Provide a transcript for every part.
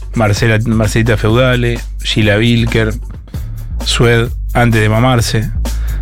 Marcelita Feudale, Sheila Bilker, Sued antes de mamarse.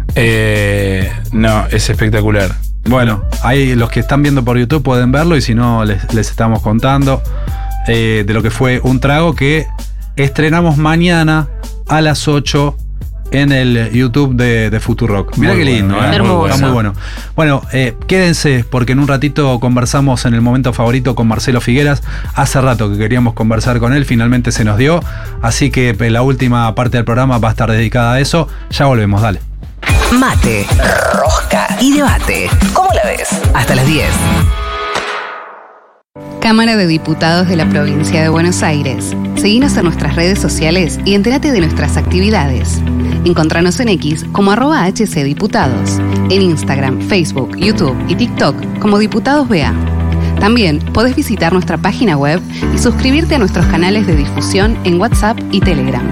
No, es espectacular. Bueno, ahí los que están viendo por YouTube pueden verlo, y si no les estamos contando de lo que fue Un Trago, que estrenamos mañana a las 8 en el YouTube de Futurock. Mirá qué lindo, bueno, está muy bueno. Bueno, quédense, porque en un ratito conversamos en el momento favorito con Marcelo Figueras. Hace rato que queríamos conversar con él, finalmente se nos dio, así que la última parte del programa va a estar dedicada a eso. Ya volvemos, dale. Mate, rosca y debate. ¿Cómo la ves? Hasta las 10. Cámara de Diputados de la Provincia de Buenos Aires. Seguinos en nuestras redes sociales y entérate de nuestras actividades. Encontranos en X como @HCDiputados, en Instagram, Facebook, YouTube y TikTok como Diputados BA. También podés visitar nuestra página web y suscribirte a nuestros canales de difusión en WhatsApp y Telegram.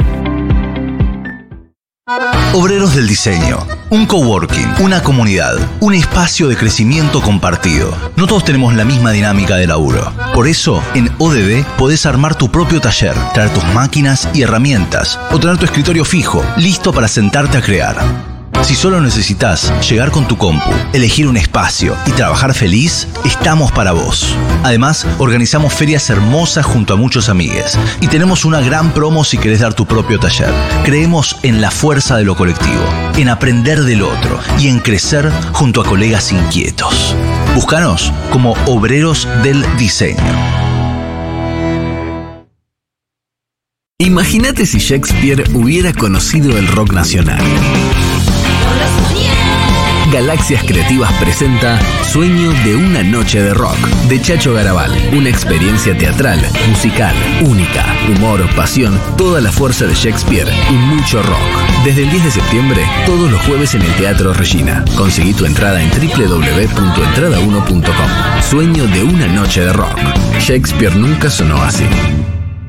Obreros del Diseño, un coworking, una comunidad, un espacio de crecimiento compartido. No todos tenemos la misma dinámica de laburo. Por eso, en ODB podés armar tu propio taller, traer tus máquinas y herramientas, o tener tu escritorio fijo, listo para sentarte a crear. Si solo necesitas llegar con tu compu, elegir un espacio y trabajar feliz, estamos para vos. Además, organizamos ferias hermosas junto a muchos amigues y tenemos una gran promo si querés dar tu propio taller. Creemos en la fuerza de lo colectivo, en aprender del otro y en crecer junto a colegas inquietos. Búscanos como Obreros del Diseño. Imagínate si Shakespeare hubiera conocido el rock nacional. Galaxias Creativas presenta Sueño de una noche de rock, de Chacho Garabal. Una experiencia teatral, musical, única, humor, pasión, toda la fuerza de Shakespeare y mucho rock. Desde el 10 de septiembre, todos los jueves en el Teatro Regina. Conseguí tu entrada en www.entrada1.com. Sueño de una noche de rock. Shakespeare nunca sonó así.